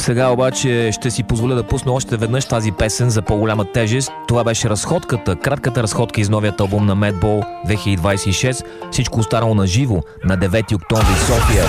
Сега обаче ще си позволя да пусна още веднъж тази песен за по-голяма тежест. Това беше разходката, кратката разходка из новият албум на Madball 2026. Всичко останало на живо на 9 октомври в София.